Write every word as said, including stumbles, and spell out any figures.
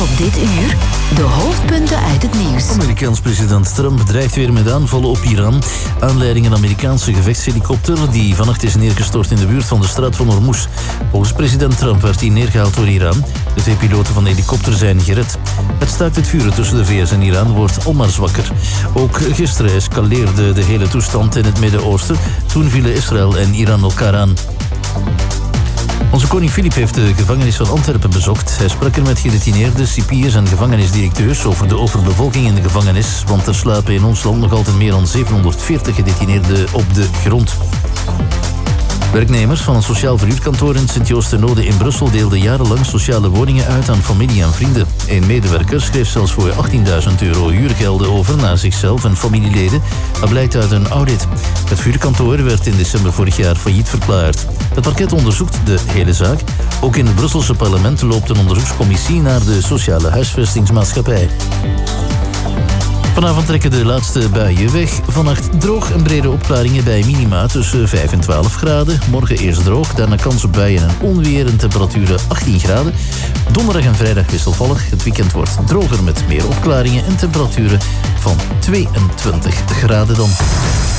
Op dit uur de hoofdpunten uit het nieuws. Amerikaans president Trump dreigt weer met aanvallen op Iran. Aanleiding een Amerikaanse gevechtshelikopter die vannacht is neergestort in de buurt van de straat van Hormuz. Volgens president Trump werd hij neergehaald door Iran. De twee piloten van de helikopter zijn gered. Het staakt het vuren tussen de V S en Iran wordt al maar zwakker. Ook gisteren escaleerde de hele toestand in het Midden-Oosten. Toen vielen Israël en Iran elkaar aan. Onze koning Filip heeft de gevangenis van Antwerpen bezocht. Hij sprak er met gedetineerden, cipiers en gevangenisdirecteurs over de overbevolking in de gevangenis, want er slapen in ons land nog altijd meer dan zevenhonderdveertig gedetineerden op de grond. Werknemers van een sociaal verhuurkantoor in Sint-Joost-ten-Noode in Brussel deelden jarenlang sociale woningen uit aan familie en vrienden. Een medewerker schreef zelfs voor achttienduizend euro huurgelden over naar zichzelf en familieleden. Dat blijkt uit een audit. Het verhuurkantoor werd in december vorig jaar failliet verklaard. Het parket onderzoekt de hele zaak. Ook in het Brusselse parlement loopt een onderzoekscommissie naar de sociale huisvestingsmaatschappij. Vanavond trekken de laatste buien weg. Vannacht droog en brede opklaringen bij minima tussen vijf en twaalf graden. Morgen eerst droog, daarna kans op buien en onweer en temperaturen achttien graden. Donderdag en vrijdag wisselvallig. Het weekend wordt droger met meer opklaringen en temperaturen van tweeëntwintig graden dan.